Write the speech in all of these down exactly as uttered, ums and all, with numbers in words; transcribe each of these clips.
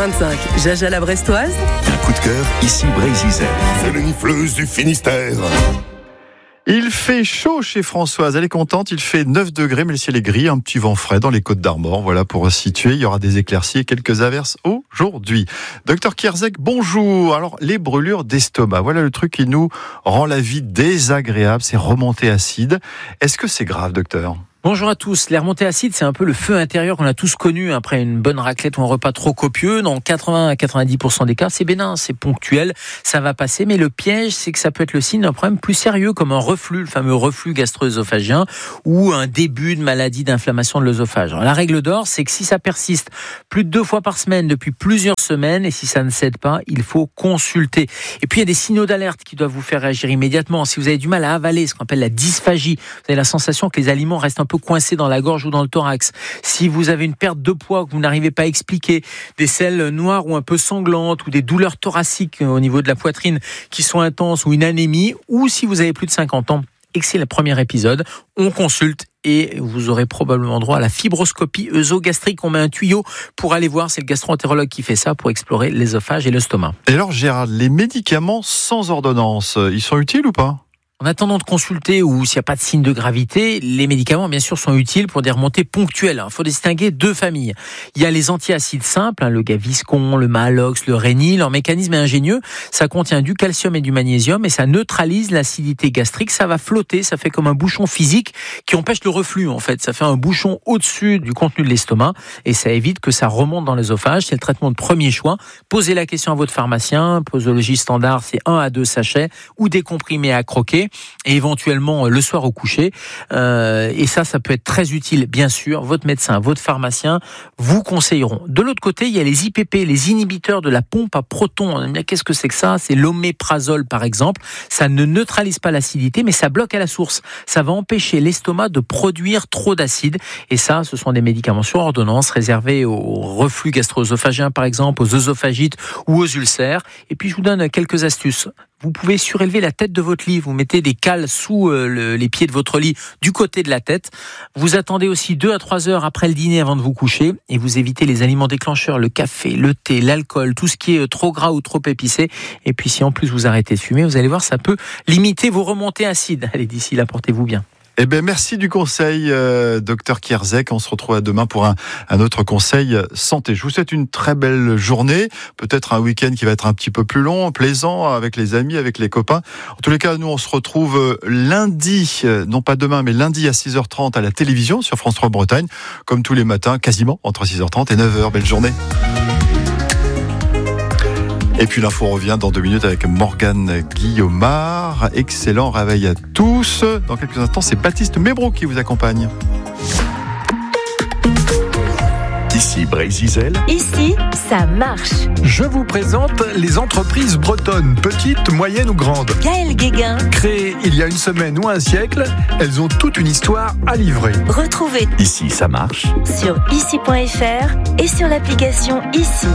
vingt-cinq, Jaja la Brestoise. Un coup de cœur, ici Brésil. C'est les nifleuses du Finistère. Il fait chaud chez Françoise, elle est contente, il fait neuf degrés, mais le ciel est gris, un petit vent frais dans les Côtes d'Armor. Voilà pour situer, il y aura des éclaircies et quelques averses aujourd'hui. Docteur Kierzek, bonjour. Alors, les brûlures d'estomac, voilà le truc qui nous rend la vie désagréable, c'est remontée acide. Est-ce que c'est grave, docteur ? Bonjour à tous. Les remontées acides, c'est un peu le feu intérieur qu'on a tous connu après une bonne raclette ou un repas trop copieux. Dans quatre-vingts à quatre-vingt-dix pour cent des cas, c'est bénin, c'est ponctuel, ça va passer. Mais le piège, c'est que ça peut être le signe d'un problème plus sérieux, comme un reflux, le fameux reflux gastro-œsophagien, ou un début de maladie d'inflammation de l'œsophage. Alors, la règle d'or, c'est que si ça persiste plus de deux fois par semaine depuis plusieurs semaines, et si ça ne cède pas, il faut consulter. Et puis, il y a des signaux d'alerte qui doivent vous faire réagir immédiatement. Si vous avez du mal à avaler, ce qu'on appelle la dysphagie, vous avez la sensation que les aliments restent un peu coincé dans la gorge ou dans le thorax, si vous avez une perte de poids que vous n'arrivez pas à expliquer, des selles noires ou un peu sanglantes, ou des douleurs thoraciques au niveau de la poitrine qui sont intenses, ou une anémie, ou si vous avez plus de cinquante ans et que c'est le premier épisode, on consulte et vous aurez probablement droit à la fibroscopie œsogastrique. On met un tuyau pour aller voir, c'est le gastro-entérologue qui fait ça, pour explorer l'œsophage et l'estomac. Et alors Gérard, les médicaments sans ordonnance, ils sont utiles ou pas ? En attendant de consulter ou s'il n'y a pas de signe de gravité, les médicaments, bien sûr, sont utiles pour des remontées ponctuelles. Il faut distinguer deux familles. Il y a les antiacides simples, hein, le Gaviscon, le Maalox, le Rénil. Leur mécanisme est ingénieux. Ça contient du calcium et du magnésium et ça neutralise l'acidité gastrique. Ça va flotter, ça fait comme un bouchon physique qui empêche le reflux, en fait. Ça fait un bouchon au-dessus du contenu de l'estomac et ça évite que ça remonte dans l'œsophage. C'est le traitement de premier choix. Posez la question à votre pharmacien. Posologie standard, c'est un à deux sachets ou des comprimés à croquer. Et éventuellement le soir au coucher. Euh, et ça, ça peut être très utile, bien sûr. Votre médecin, votre pharmacien vous conseilleront. De l'autre côté, il y a les I P P, les inhibiteurs de la pompe à protons. Qu'est-ce que c'est que ça ? C'est l'oméprazole, par exemple. Ça ne neutralise pas l'acidité, mais ça bloque à la source. Ça va empêcher l'estomac de produire trop d'acide. Et ça, ce sont des médicaments sur ordonnance réservés au reflux gastro-œsophagien, par exemple, aux œsophagites ou aux ulcères. Et puis, je vous donne quelques astuces. Vous pouvez surélever la tête de votre lit. Vous mettez des cales sous euh, le, les pieds de votre lit du côté de la tête. Vous attendez aussi deux à trois heures après le dîner avant de vous coucher et vous évitez les aliments déclencheurs, le café, le thé, l'alcool, tout ce qui est trop gras ou trop épicé. Et puis si en plus vous arrêtez de fumer, vous allez voir, ça peut limiter vos remontées acides. Allez, d'ici là, portez-vous bien. Eh bien, merci du conseil, euh, docteur Kierzek. On se retrouve à demain pour un, un autre conseil santé. Je vous souhaite une très belle journée, peut-être un week-end qui va être un petit peu plus long, plaisant, avec les amis, avec les copains. En tous les cas, nous, on se retrouve lundi, non pas demain, mais lundi à six heures trente à la télévision sur France trois Bretagne, comme tous les matins, quasiment entre six heures trente et neuf heures. Belle journée. Et puis l'info revient dans deux minutes avec Morgane Guillaumard. Excellent réveil à tous. Dans quelques instants, c'est Baptiste Mébro qui vous accompagne. Ici Brésil. Ici, ça marche. Je vous présente les entreprises bretonnes, petites, moyennes ou grandes. Gaël Guéguin. Créées il y a une semaine ou un siècle, elles ont toute une histoire à livrer. Retrouvez Ici ça marche. sur ici point f r et sur l'application Ici.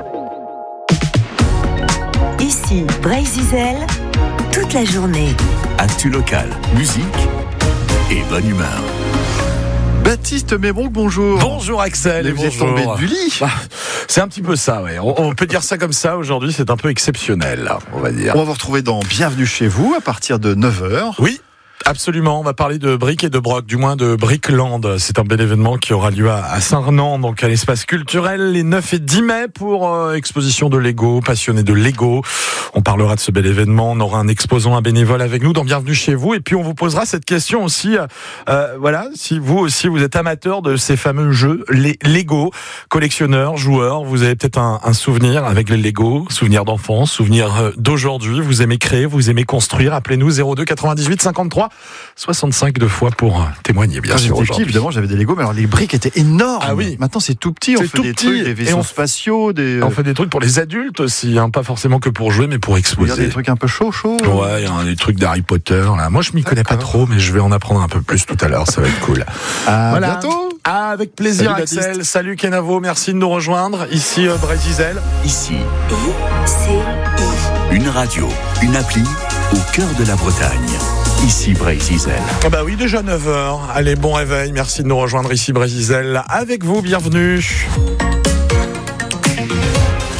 Ici, Brésil, toute la journée. Actu local, musique et bonne humeur. Baptiste Mébron, bonjour. Bonjour Axel. Et Et vous êtes bonjour. tombé du lit. Bah, c'est un petit peu ça, ouais. On, on peut dire ça comme ça. Aujourd'hui, c'est un peu exceptionnel, on va dire. On va vous retrouver dans Bienvenue chez vous à partir de neuf heures. Oui. Absolument, on va parler de briques et de broc, du moins de Brickland. C'est un bel événement qui aura lieu à Saint-Renan, donc à l'espace culturel, les neuf et dix mai pour euh, exposition de Lego, passionnés de Lego. On parlera de ce bel événement, on aura un exposant, un bénévole avec nous dans Bienvenue chez vous, et puis on vous posera cette question aussi, euh, voilà, si vous aussi vous êtes amateur de ces fameux jeux, les Lego, collectionneurs, joueurs, vous avez peut-être un, un souvenir avec les Lego, souvenir d'enfance, souvenir d'aujourd'hui, vous aimez créer, vous aimez construire, appelez-nous zéro deux quatre-vingt-dix-huit cinquante-trois soixante-cinq deux fois pour témoigner, bien Quand sûr. j'étais petit, évidemment, j'avais des Lego, mais alors les briques étaient énormes. Ah oui. Maintenant, c'est tout petit. On C'est fait tout des petit, trucs, des et vaisseaux on- spatiaux, des. On fait des trucs pour les adultes aussi, hein, pas forcément que pour jouer, mais pour Regardez exposer. des trucs un peu chauds, chauds. Ouais, il y a des trucs d'Harry Potter. Là. Moi, je m'y connais pas trop, mais je vais en apprendre un peu plus tout à l'heure. Ça va être cool. À Voilà. bientôt. Ah, avec plaisir, Salut, Axel. Baptiste. Salut Kenavo, merci de nous rejoindre. Ici, euh, Brésil. Ici, I C I. une radio, une appli au cœur de la Bretagne. Ici Brésil. Ah bah oui, déjà neuf heures. Allez, bon réveil. Merci de nous rejoindre ici, Brésil. Avec vous, bienvenue.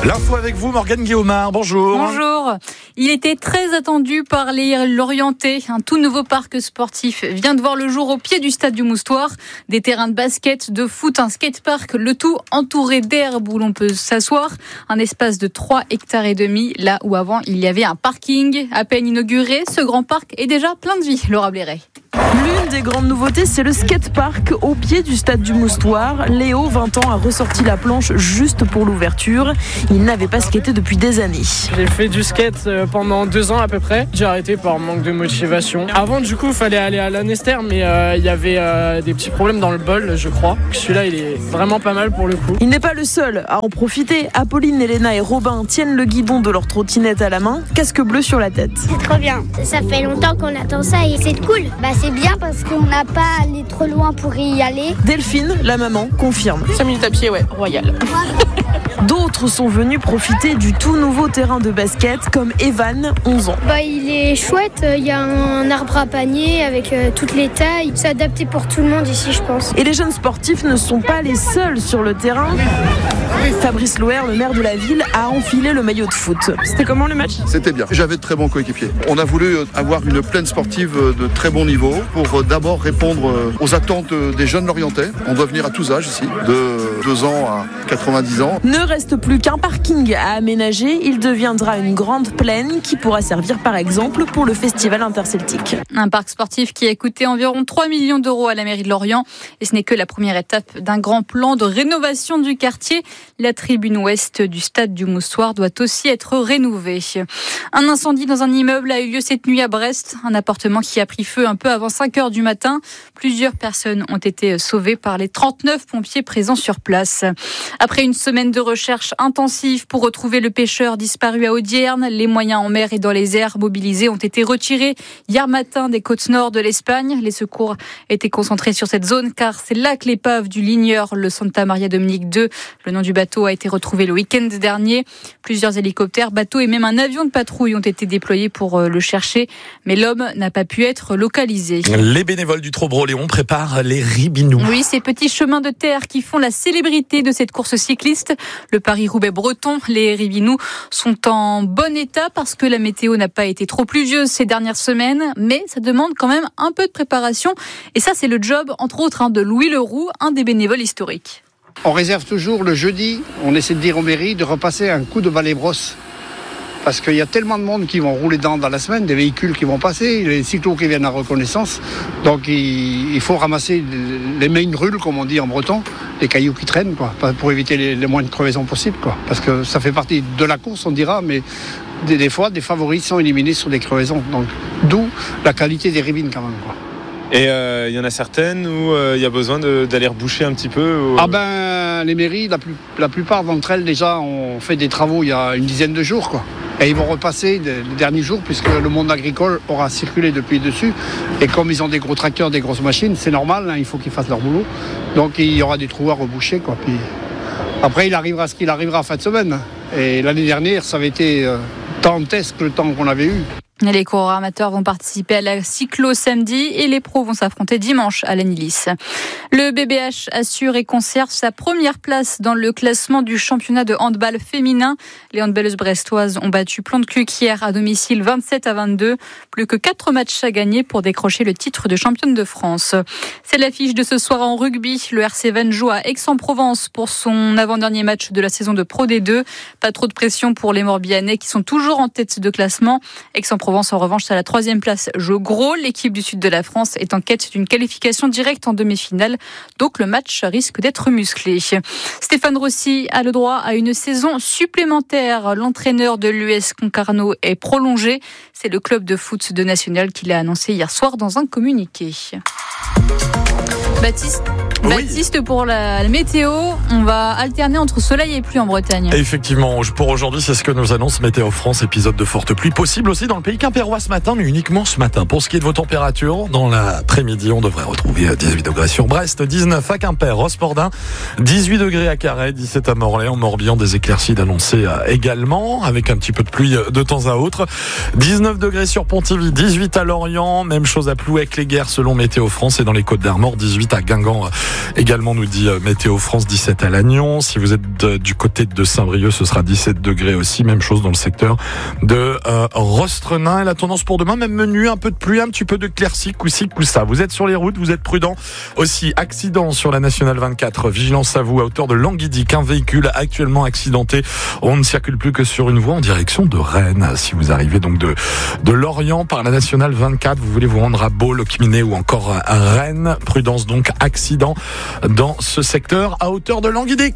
L'info avec vous, Morgane Guillaumard, bonjour. Bonjour. Il était très attendu par les Lorientais. Un tout nouveau parc sportif vient de voir le jour au pied du stade du Moustoir. Des terrains de basket, de foot, un skatepark, le tout entouré d'herbes où l'on peut s'asseoir. Un espace de trois hectares et demi, là où avant il y avait un parking. À peine inauguré, ce grand parc est déjà plein de vie. Laura Blairet. L'une des grandes nouveautés, c'est le skatepark au pied du stade du Moustoir. Léo, vingt ans, a ressorti la planche juste pour l'ouverture. Il n'avait pas skaté depuis des années. J'ai fait du skate pendant deux ans à peu près. J'ai arrêté par manque de motivation. Avant, du coup, il fallait aller à Lanester, mais euh, il y avait euh, des petits problèmes dans le bol, je crois. Celui-là, il est vraiment pas mal pour le coup. Il n'est pas le seul à en profiter. Apolline, Elena et Robin tiennent le guidon de leur trottinette à la main, casque bleu sur la tête. C'est trop bien. Ça fait longtemps qu'on attend ça et c'est cool. Bah, c'est bien parce qu'on n'a pas à aller trop loin pour y aller. Delphine, la maman, confirme. cinq minutes à pied, ouais, royal. D'autres sont venus profiter du tout nouveau terrain de basket, comme Evan, onze ans. Bah, il est chouette, il y a un arbre à panier avec euh, toutes les tailles. C'est adapté pour tout le monde ici, je pense. Et les jeunes sportifs ne sont pas les seuls sur le terrain. Fabrice Loher, le maire de la ville, a enfilé le maillot de foot. C'était comment le match ? C'était bien. J'avais de très bons coéquipiers. On a voulu avoir une plaine sportive de très bon niveau pour d'abord répondre aux attentes des jeunes Lorientais. On doit venir à tous âges ici, de deux ans à quatre-vingt-dix ans. Ne reste plus qu'un parking à aménager. Il deviendra une grande plaine qui pourra servir par exemple pour le festival interceltique. Un parc sportif qui a coûté environ trois millions d'euros à la mairie de Lorient. Et ce n'est que la première étape d'un grand plan de rénovation du quartier. La tribune ouest du stade du Moustoir doit aussi être rénovée. Un incendie dans un immeuble a eu lieu cette nuit à Brest. Un appartement qui a pris feu un peu avant cinq heures du matin. Plusieurs personnes ont été sauvées par les trente-neuf pompiers présents sur place. Après une semaine de recherche intensive pour retrouver le pêcheur disparu à Audierne, les moyens en mer et dans les airs mobilisés ont été retirés hier matin des côtes nord de l'Espagne. Les secours étaient concentrés sur cette zone car c'est là que l'épave du ligneur, le Santa Maria Dominique deux, le nom du bateau, a été retrouvé le week-end dernier. Plusieurs hélicoptères, bateaux et même un avion de patrouille ont été déployés pour le chercher, mais l'homme n'a pas pu être localisé. Les bénévoles du Trobro-Léon préparent les Ribinous. Oui, ces petits chemins de terre qui font la célébrité de cette course cycliste. Le Paris-Roubaix breton, les Ribinous sont en bon état parce que la météo n'a pas été trop pluvieuse ces dernières semaines, mais ça demande quand même un peu de préparation. Et ça, c'est le job, entre autres, hein, de Louis Leroux, un des bénévoles historiques. On réserve toujours le jeudi, on essaie de dire aux mairies de repasser un coup de balai-brosse. Parce qu'il y a tellement de monde qui vont rouler dedans dans la semaine, des véhicules qui vont passer, les cyclos qui viennent à reconnaissance. Donc il, il faut ramasser les main rules, comme on dit en breton, les cailloux qui traînent, quoi, pour éviter les, les moins de crevaisons possibles, quoi. Parce que ça fait partie de la course, on dira, mais des, des fois, des favoris sont éliminés sur des crevaisons. Donc d'où la qualité des ribines quand même, quoi. Et il euh, y en a certaines où il euh, y a besoin de, d'aller reboucher un petit peu ou... Ah ben, les mairies, la, plus, la plupart d'entre elles, déjà, ont fait des travaux il y a une dizaine de jours, quoi. Et ils vont repasser les derniers jours puisque le monde agricole aura circulé depuis dessus. Et comme ils ont des gros tracteurs, des grosses machines, c'est normal, hein, il faut qu'ils fassent leur boulot. Donc il y aura des trous à reboucher, quoi. Puis, après, il arrivera ce qu'il arrivera en fin de semaine. Et l'année dernière, ça avait été euh, dantesque le temps qu'on avait eu. Les coureurs amateurs vont participer à la cyclo samedi et les pros vont s'affronter dimanche à l'Anilis. Le B B H assure et conserve sa première place dans le classement du championnat de handball féminin. Les handballeuses brestoises ont battu Plante-Cuq hier à domicile vingt-sept à vingt-deux. Plus que quatre matchs à gagner pour décrocher le titre de championne de France. C'est l'affiche de ce soir en rugby. Le R C Vannes joue à Aix-en-Provence pour son avant-dernier match de la saison de Pro D deux. Pas trop de pression pour les Morbihanais qui sont toujours en tête de classement. Aix-en-Provence, en revanche, à la troisième place, joue gros. L'équipe du sud de la France est en quête d'une qualification directe en demi-finale. Donc le match risque d'être musclé. Stéphane Rossi a le droit à une saison supplémentaire. L'entraîneur de l'U S Concarneau est prolongé. C'est le club de foot de National qui l'a annoncé hier soir dans un communiqué. Baptiste, oui. Baptiste, pour la météo, on va alterner entre soleil et pluie en Bretagne. Effectivement, pour aujourd'hui, c'est ce que nous annonce Météo France. Épisode de forte pluie possible aussi dans le pays quimpérois ce matin, mais uniquement ce matin. Pour ce qui est de vos températures, dans l'après-midi, on devrait retrouver dix-huit degrés sur Brest, dix-neuf à Quimper, Rospordin, dix-huit degrés à Carhaix, dix-sept à Morlaix, en Morbihan, des éclaircies d'annoncer également, avec un petit peu de pluie de temps à autre. dix-neuf degrés sur Pontivy, dix-huit à Lorient, même chose à Plouec-les-Guères selon Météo France, et dans les Côtes d'Armor, dix-huit à Guingamp Également, nous dit Météo France, dix-sept à Lannion. Si vous êtes de, du côté de Saint-Brieuc, ce sera dix-sept degrés aussi. Même chose dans le secteur de euh, Rostrenain. Et la tendance pour demain, même menu, un peu de pluie, un petit peu de clairci, coup-ci, coup-ça. Vous êtes sur les routes, vous êtes prudents. Aussi, accident sur la Nationale vingt-quatre. Vigilance à vous à hauteur de Languidic. Un véhicule actuellement accidenté. On ne circule plus que sur une voie en direction de Rennes. Si vous arrivez donc de, de Lorient par la Nationale vingt-quatre, vous voulez vous rendre à Baule, au Quiminet ou encore à Rennes. Prudence donc, accident dans ce secteur à hauteur de Languidic.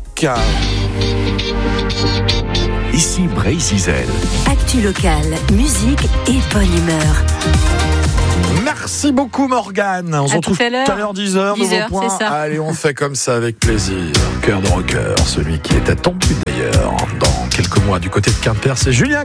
Ici Bray-Zizel. Actu locale, musique et bonne humeur. Merci beaucoup Morgane. On se retrouve tout à l'heure, dix heures, nouveau point. Allez, on fait comme ça avec plaisir. Cœur de rocker, celui qui est attendu d'ailleurs dans quelques mois du côté de Quimper, c'est Julien.